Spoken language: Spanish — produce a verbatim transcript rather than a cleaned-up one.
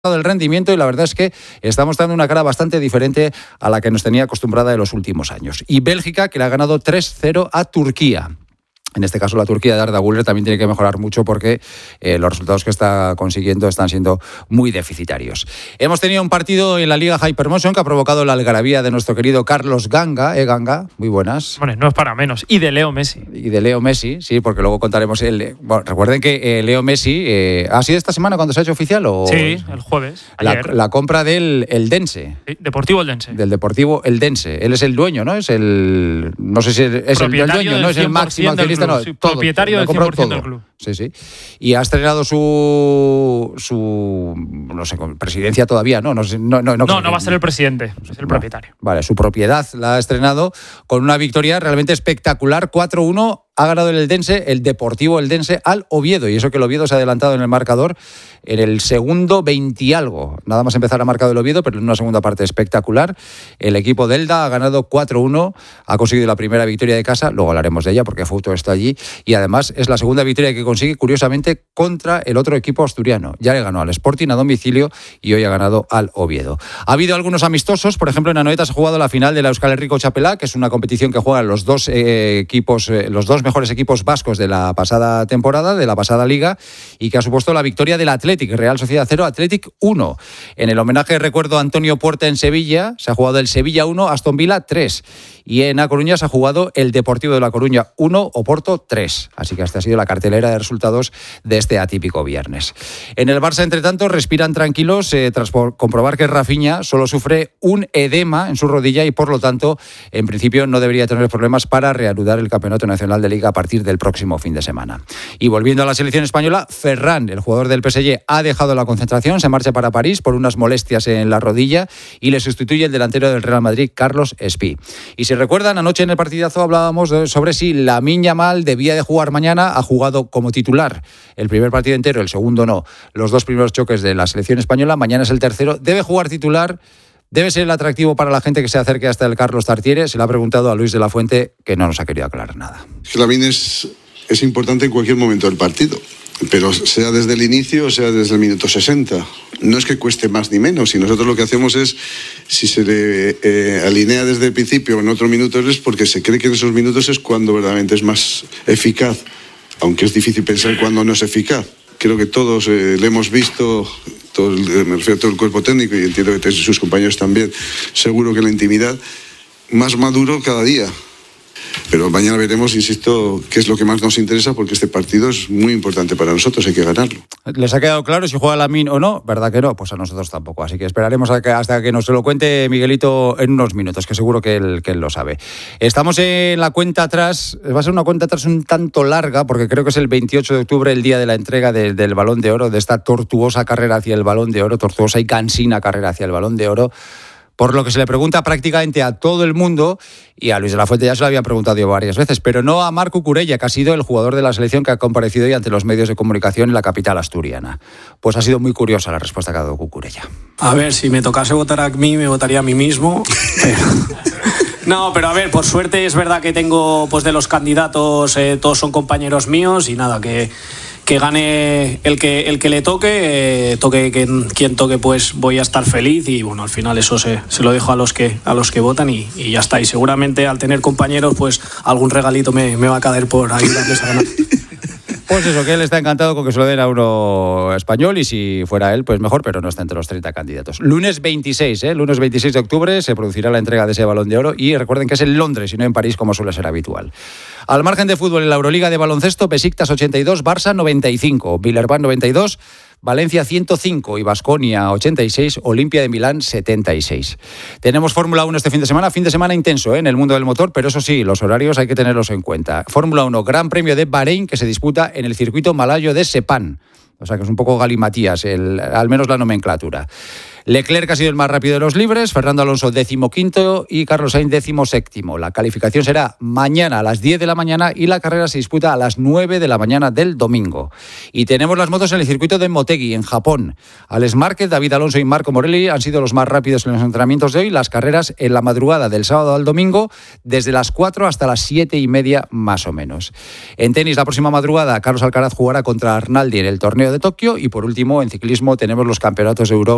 del rendimiento y la verdad es que está mostrando una cara bastante diferente a la que nos tenía acostumbrada en los últimos años. Y Bélgica, que le ha ganado tres cero a Turquía. En este caso, la Turquía de Arda Güler también tiene que mejorar mucho porque eh, los resultados que está consiguiendo están siendo muy deficitarios. Hemos tenido un partido en la Liga Hypermotion que ha provocado la algarabía de nuestro querido Carlos Ganga. ¿Eh, Ganga? Muy buenas. Bueno, no es para menos. Y de Leo Messi. Y de Leo Messi, sí, porque luego contaremos el... Bueno, recuerden que eh, Leo Messi... Eh, ¿ha sido esta semana cuando se ha hecho oficial? O... Sí, el jueves, ayer. La, la compra del Eldense. Sí, Deportivo Eldense. Del Deportivo Eldense. Él es el dueño, ¿no? Es el... No sé si es, es el, el dueño, no es el máximo accionista, no, sí, todo. Propietario del cien por ciento del club. Sí, sí. Y ha estrenado su... su no sé, presidencia todavía, ¿no? No, no, no, no, no, no va a ser el presidente, es el no, propietario. Vale, su propiedad la ha estrenado con una victoria realmente espectacular, cuatro uno. Ha ganado el Eldense, el Deportivo Eldense, al Oviedo. Y eso que el Oviedo se ha adelantado en el marcador en el segundo veinte algo. Nada más empezar ha marcado el Oviedo, pero en una segunda parte espectacular. El equipo de Elda ha ganado cuatro uno, ha conseguido la primera victoria de casa, luego hablaremos de ella porque Fouto está allí. Y además es la segunda victoria que consigue, curiosamente, contra el otro equipo asturiano. Ya le ganó al Sporting a domicilio y hoy ha ganado al Oviedo. Ha habido algunos amistosos, por ejemplo, en Anoeta se ha jugado la final de la Euskal Herriko Txapela, que es una competición que juegan los dos eh, equipos, eh, los dos mejores equipos vascos de la pasada temporada, de la pasada liga, y que ha supuesto la victoria del Athletic, Real Sociedad cero, Athletic uno. En el homenaje recuerdo a Antonio Puerta en Sevilla, se ha jugado el Sevilla uno, Aston Villa tres. Y en A Coruña se ha jugado el Deportivo de La Coruña uno, Oporto tres. Así que esta ha sido la cartelera de resultados de este atípico viernes. En el Barça, entre tanto, respiran tranquilos eh, tras por comprobar que Rafinha solo sufre un edema en su rodilla y, por lo tanto, en principio no debería tener problemas para reanudar el Campeonato Nacional de Liga a partir del próximo fin de semana. Y volviendo a la selección española, Ferran, el jugador del P S G, ha dejado la concentración, se marcha para París por unas molestias en la rodilla y le sustituye el delantero del Real Madrid, Carlos Espí. Y si recuerdan, anoche en el partidazo hablábamos de, sobre si Lamine Yamal debía de jugar mañana. Ha jugado como titular el primer partido entero, el segundo no. Los dos primeros choques de la selección española, mañana es el tercero. Debe jugar titular. ¿Debe ser el atractivo para la gente que se acerque hasta el Carlos Tartiere? Se le ha preguntado a Luis de la Fuente, que no nos ha querido aclarar nada. Lamine es, es importante en cualquier momento del partido, pero sea desde el inicio o sea desde el minuto sesenta. No es que cueste más ni menos, y nosotros lo que hacemos es, si se le eh, alinea desde el principio en otros minutos, es porque se cree que en esos minutos es cuando verdaderamente es más eficaz, aunque es difícil pensar cuándo no es eficaz. Creo que todos eh, le hemos visto, todo, me refiero a todo el cuerpo técnico y entiendo que sus compañeros también, seguro que en la intimidad, más maduro cada día. Pero mañana veremos, insisto, qué es lo que más nos interesa, porque este partido es muy importante para nosotros, hay que ganarlo. ¿Les ha quedado claro si juega Lamine o no? ¿Verdad que no? Pues a nosotros tampoco, así que esperaremos hasta que nos lo cuente Miguelito en unos minutos, que seguro que él, que él lo sabe. Estamos en la cuenta atrás, va a ser una cuenta atrás un tanto larga, porque creo que es el veintiocho de octubre, el día de la entrega de, del Balón de Oro, de esta tortuosa carrera hacia el Balón de Oro, tortuosa y cansina carrera hacia el Balón de Oro, por lo que se le pregunta prácticamente a todo el mundo, y a Luis de la Fuente ya se lo habían preguntado yo varias veces, pero no a Marc Cucurella, que ha sido el jugador de la selección que ha comparecido hoy ante los medios de comunicación en la capital asturiana. Pues ha sido muy curiosa la respuesta que ha dado Cucurella. A ver, si me tocase votar a mí, me votaría a mí mismo. No, pero a ver, por suerte es verdad que tengo, pues de los candidatos, eh, todos son compañeros míos, y nada, que... que gane el que el que le toque, eh, toque quien, quien toque, pues voy a estar feliz, y bueno, al final eso se, se lo dejo a los que a los que votan y, y ya está. Y seguramente al tener compañeros, pues algún regalito me, me va a caer por ayudarles a ganar. Pues eso, que él está encantado con que se lo den a uno español, y si fuera él, pues mejor, pero no está entre los treinta candidatos. Lunes veintiséis, ¿eh? Lunes veintiséis de octubre se producirá la entrega de ese Balón de Oro, y recuerden que es en Londres y no en París, como suele ser habitual. Al margen de fútbol, en la Euroliga de baloncesto, Besiktas ochenta y dos, Barça noventa y cinco, Villarban noventa y dos, Valencia ciento cinco y Baskonia ochenta y seis, Olimpia de Milán setenta y seis. Tenemos Fórmula uno este fin de semana, fin de semana intenso, ¿eh? En el mundo del motor, pero eso sí, los horarios hay que tenerlos en cuenta. Fórmula uno, Gran Premio de Bahrein, que se disputa en el circuito malayo de Sepang. O sea que es un poco galimatías, el, al menos la nomenclatura. Leclerc ha sido el más rápido de los libres, Fernando Alonso decimoquinto y Carlos Sainz decimoséptimo. La calificación será mañana a las diez de la mañana y la carrera se disputa a las nueve de la mañana del domingo. Y tenemos las motos en el circuito de Motegi, en Japón. Alex Márquez, David Alonso y Marco Morelli han sido los más rápidos en los entrenamientos de hoy. Las carreras en la madrugada del sábado al domingo, desde las cuatro hasta las siete y media más o menos. En tenis, la próxima madrugada, Carlos Alcaraz jugará contra Arnaldi en el torneo de Tokio. Y por último, en ciclismo tenemos los campeonatos de Europa